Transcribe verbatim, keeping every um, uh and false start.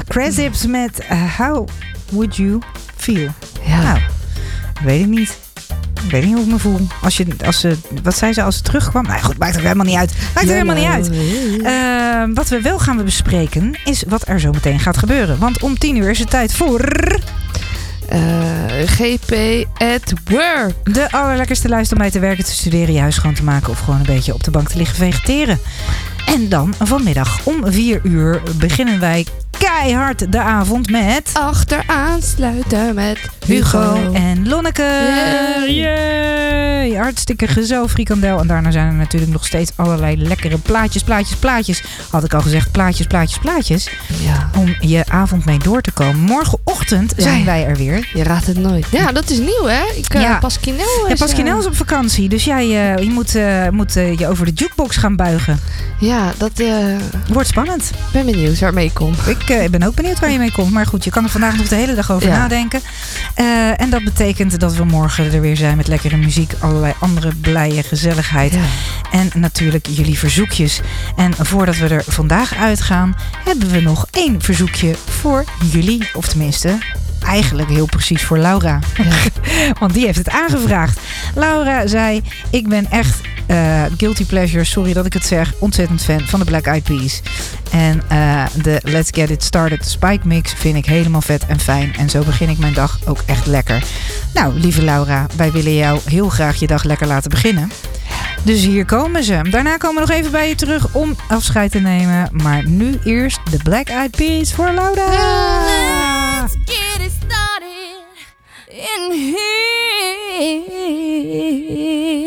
Crazips met uh, How Would You Feel? Ja. Nou, weet ik niet. Ik weet niet hoe ik me voel. Als je, als ze, wat zei ze als ze terugkwam? Nou goed, maakt er helemaal niet uit. Maakt er helemaal niet uit. Uh, wat we wel gaan bespreken is wat er zo meteen gaat gebeuren. Want om tien uur is het tijd voor... Uh, G P at Work. De allerlekkerste luister om bij te werken, te studeren, je huis schoon te maken of gewoon een beetje op de bank te liggen vegeteren. En dan vanmiddag om vier uur beginnen wij keihard de avond met... Achteraan sluiten met Hugo, Hugo en Lonneke. Yay. Yay. Hartstikke gezellig frikandel. En daarna zijn er natuurlijk nog steeds allerlei lekkere plaatjes, plaatjes, plaatjes. Had ik al gezegd, plaatjes, plaatjes, plaatjes. Ja. Om je avond mee door te komen. Morgenochtend Ja. zijn wij er weer. Je raadt het nooit. Ja, dat is nieuw, hè? Ik, uh, Ja. Pasquinel Ja, is... Pasquinel is op vakantie. Dus jij uh, je moet, uh, moet uh, je over de jukebox gaan buigen. Ja, dat uh, Wordt spannend. ben benieuwd waar het mee komt. Ik uh, ben ook benieuwd waar je mee komt. Maar goed, je kan er vandaag nog de hele dag over Ja. nadenken. Uh, en dat betekent dat we morgen er weer zijn met lekkere muziek. Allerlei andere blije gezelligheid. Ja. En natuurlijk jullie verzoekjes. En voordat we er vandaag uitgaan, hebben we nog één verzoekje voor jullie. Of tenminste, eigenlijk heel precies voor Laura. Ja. Want die heeft het aangevraagd. Laura zei, ik ben echt uh, guilty pleasure, sorry dat ik het zeg, ontzettend fan van de Black Eyed Peas. En uh, de Let's Get It Started Spike Mix vind ik helemaal vet en fijn. En zo begin ik mijn dag ook echt lekker. Nou, lieve Laura, wij willen jou heel graag je dag lekker laten beginnen. Dus hier komen ze. Daarna komen we nog even bij je terug om afscheid te nemen. Maar nu eerst de Black Eyed Peas voor Laura. Let's get it started in here.